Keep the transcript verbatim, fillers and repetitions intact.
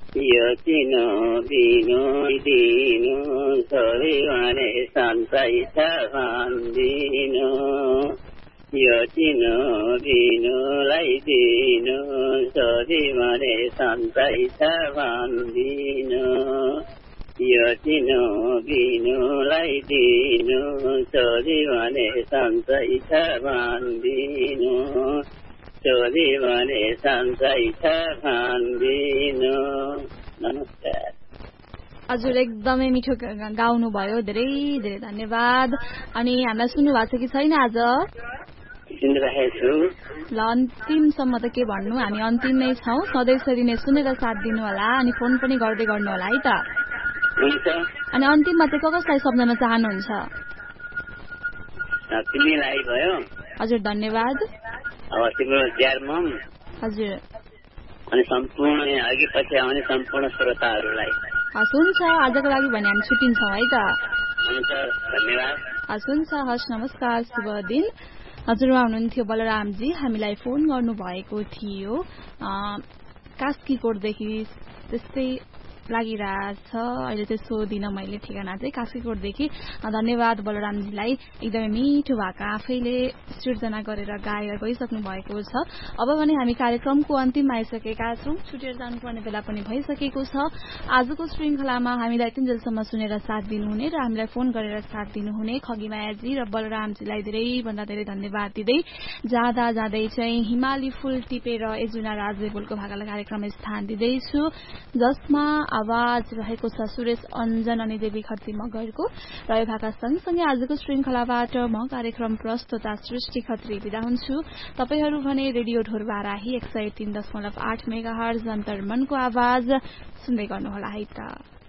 यतिनो दिनो दिनो सबैले सन्चै छ भन्दिनु यतिनो दिनुलाई दिनु सबैले सन्चै छ भन्दिनु यतिनो दिनुलाई दिनु सबैले सन्चै छ भन्दिनु छोरीले सन्चै छ भन्दिनु। नमस्कार। हजुर एकदमै मिठो गाउनु भयो, धेरै धेरै धन्यवाद। अनि हामीलाई सुन्नु भएको छ कि छैन आज? सुनिरहेको छु। ल अन्तिमसम्म त के भन्नु, हामी अन्तिममै छौँ, सधैँसरी नै सुनेर साथ दिनु होला अनि फोन पनि गर्दै गर्नु होला है त। हुन्छ। अनि अन्तिममा चाहिँ कसलाई सम्झन चाहनुहुन्छ? तिमीलाई भयो। हजुर धन्यवाद। अब तिम्रो ज्यारमम हजुर अनि सम्पूर्ण अघि पछि आउने सम्पूर्ण श्रोताहरूलाई हस् हुन्छ। आजको लागि भने हामी छुट्टिन्छौँ है त। हुन्छ धन्यवाद। हस् हुन्छ। हस् नमस्कार, शुभ दिन। हजुरबा हुनुहुन्थ्यो बलरामजी, हामीलाई फोन गर्नुभएको थियो कास्कीकोटदेखि। त्यस्तै लागिरहेछ अहिले चाहिँ सोधिन मैले ठेगाना चाहिँ कास्कीकोटदेखि। धन्यवाद बलरामजीलाई, एकदमै मिठो भएको आफैले सृजना गरेर गाएर गइसक्नु भएको छ। अब भने हामी कार्यक्रमको अन्तिममा आइसकेका छौँ, छुटेर जानुपर्ने बेला पनि भइसकेको छ। आजको श्रृङ्खलामा हामीलाई तिनजेलसम्म सुनेर साथ दिनुहुने र हामीलाई फोन गरेर साथ दिनुहुने खगीमायाजी र बलरामजीलाई धेरैभन्दा धेरै धन्यवाद दिँदै जाँदा जाँदै चाहिँ हिमाली फुल टिपेर एजुना राजदेवलको भाकालाई कार्यक्रममा स्थान दिँदैछु, जसमा आवाज रहेको छ सुरेश अञ्जन अनि देवी खत्री मगरको। र यो भाका सँगसँगै आजको श्रृङ्खलाबाट म कार्यक्रम प्रस्तुता सृष्टि खत्री बिदा हुन्छु। तपाईहरू भने रेडियो ढोरबाराही एक सय तीन दशमलव आठ मेगा हर्ज अन्तर्मनको आवाज सुन्दै गर्नुहोला है त।